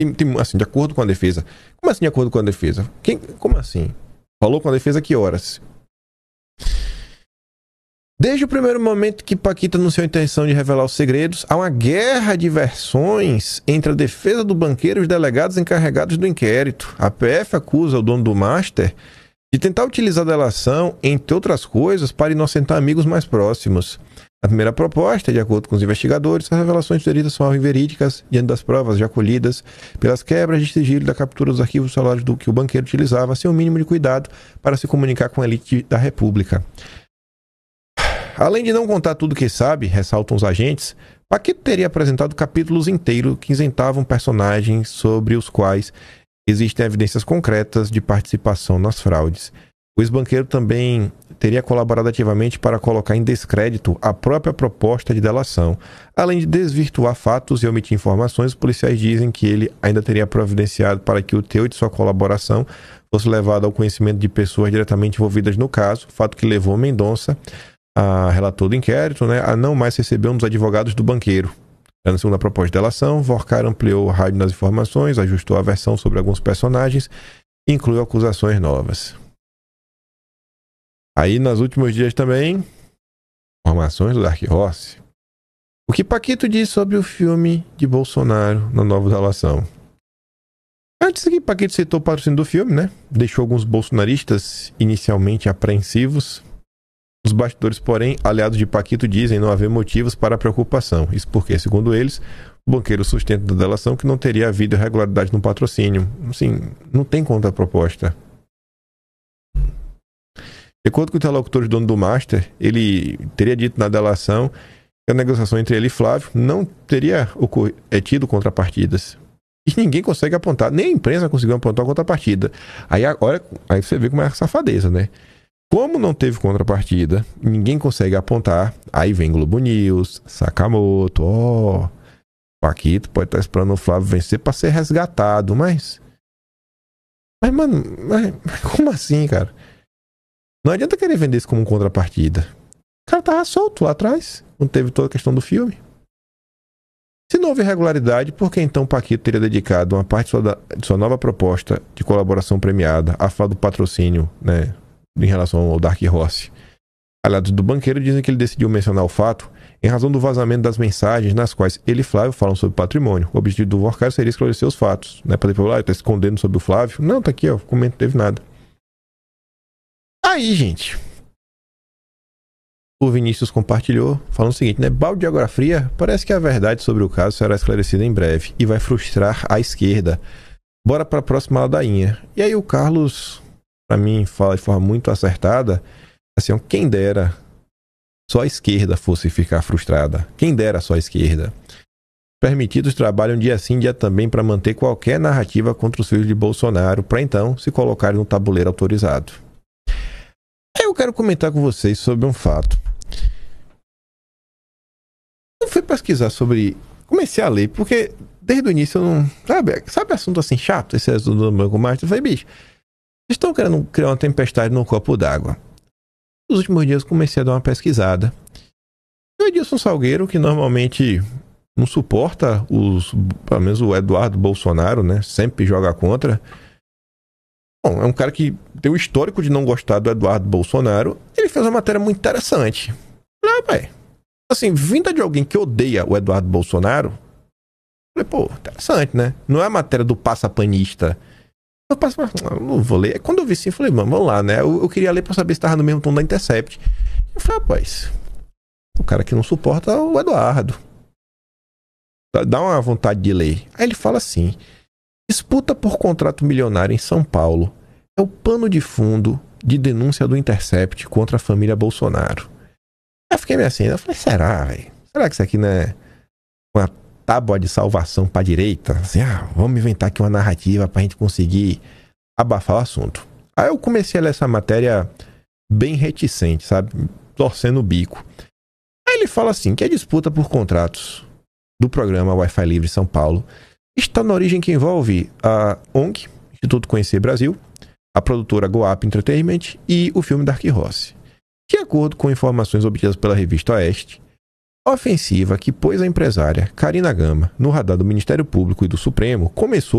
Assim, de acordo com a defesa. Como assim de acordo com a defesa? Como assim? Falou com a defesa que horas? Desde o primeiro momento que Paquito anunciou a intenção de revelar os segredos, há uma guerra de versões entre a defesa do banqueiro e os delegados encarregados do inquérito. A PF acusa o dono do Master de tentar utilizar a delação, entre outras coisas, para inocentar amigos mais próximos. A primeira proposta, de acordo com os investigadores, as revelações sugeridas são inverídicas diante das provas já colhidas pelas quebras de sigilo da captura dos arquivos celulares do que o banqueiro utilizava, sem o mínimo de cuidado para se comunicar com a elite da República. Além de não contar tudo o que sabe, ressaltam os agentes, Paquito teria apresentado capítulos inteiros que isentavam personagens sobre os quais existem evidências concretas de participação nas fraudes. O ex-banqueiro também teria colaborado ativamente para colocar em descrédito a própria proposta de delação. Além de desvirtuar fatos e omitir informações, os policiais dizem que ele ainda teria providenciado para que o teor de sua colaboração fosse levado ao conhecimento de pessoas diretamente envolvidas no caso, fato que levou Mendonça, a relator do inquérito, a não mais receber um dos advogados do banqueiro. Na segunda proposta de delação, Vorcar ampliou o raio das informações, ajustou a versão sobre alguns personagens e incluiu acusações novas. Aí, nos últimos dias também, informações do Dark Horse. O que Paquito disse sobre o filme de Bolsonaro na nova delação. Antes que Paquito citou o patrocínio do filme, deixou alguns bolsonaristas inicialmente apreensivos. Os bastidores, porém, aliados de Paquito dizem não haver motivos para preocupação. Isso porque, segundo eles, o banqueiro sustenta da delação que não teria havido irregularidade no patrocínio. Assim, não tem contraproposta. De acordo com o interlocutor dono do Master, ele teria dito na delação que a negociação entre ele e Flávio não teria tido contrapartidas. E ninguém consegue apontar, nem a imprensa conseguiu apontar a contrapartida. Aí você vê como é a safadeza, Como não teve contrapartida, ninguém consegue apontar, aí vem Globo News, Sakamoto, Paquito pode estar esperando o Flávio vencer para ser resgatado, mas mano, como assim, cara? Não adianta querer vender isso como contrapartida. O cara tava solto lá atrás, não teve toda a questão do filme. Se não houve irregularidade, por que então Paquito teria dedicado uma parte de sua nova proposta de colaboração premiada a falar do patrocínio, em relação ao Dark Horse? Aliados do banqueiro dizem que ele decidiu mencionar o fato em razão do vazamento das mensagens nas quais ele e Flávio falam sobre patrimônio. O objetivo do Vorcar seria esclarecer os fatos. Para ele falar, tá escondendo sobre o Flávio. Não, tá aqui, comento, não teve nada. Aí, gente, o Vinícius compartilhou, falando o seguinte, baldeagora fria, parece que a verdade sobre o caso será esclarecida em breve e vai frustrar a esquerda. Bora para a próxima ladainha. E aí o Carlos, para mim, fala de forma muito acertada, assim, quem dera só a esquerda fosse ficar frustrada. Quem dera só a esquerda. Permitidos trabalham dia sim, dia também para manter qualquer narrativa contra os filhos de Bolsonaro, para então se colocarem no tabuleiro autorizado. Eu quero comentar com vocês sobre um fato. Eu fui pesquisar sobre... Comecei a ler, porque desde o início eu não... Sabe assunto assim chato? Esse assunto do Banco Master? Eu falei, bicho, vocês estão querendo criar uma tempestade num copo d'água. Nos últimos dias eu comecei a dar uma pesquisada. E o Edilson Salgueiro, que normalmente não suporta pelo menos o Eduardo Bolsonaro, sempre joga contra... Bom, é um cara que tem o histórico de não gostar do Eduardo Bolsonaro. Ele fez uma matéria muito interessante. Assim, vinda de alguém que odeia o Eduardo Bolsonaro, falei, interessante, Não é a matéria do passapanista. Eu não vou ler. Quando eu vi sim, falei, vamos lá, Eu queria ler pra saber se estava no mesmo tom da Intercept. Eu falei, rapaz, o cara que não suporta o Eduardo. Dá uma vontade de ler. Aí ele fala assim... Disputa por contrato milionário em São Paulo é o pano de fundo de denúncia do Intercept contra a família Bolsonaro. Eu fiquei meio assim, eu falei, será, velho? Será que isso aqui não é uma tábua de salvação pra direita? Assim, vamos inventar aqui uma narrativa pra gente conseguir abafar o assunto. Aí eu comecei a ler essa matéria bem reticente, sabe? Torcendo o bico. Aí ele fala assim, que a disputa por contratos do programa Wi-Fi Livre São Paulo está na origem que envolve a ONG, Instituto Conhecer Brasil, a produtora Goap Entertainment e o filme Dark Horse. De acordo com informações obtidas pela revista Oeste, A ofensiva que pôs a empresária Karina Gama no radar do Ministério Público e do Supremo começou